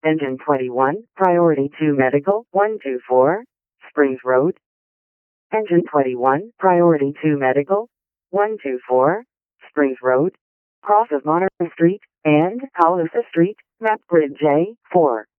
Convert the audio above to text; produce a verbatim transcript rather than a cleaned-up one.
Engine twenty-one, Priority two Medical, one two four, Springs Road. Engine twenty-one, Priority two Medical, one two four, Springs Road. Cross of Monterey Street and Paulista Street, map grid J four.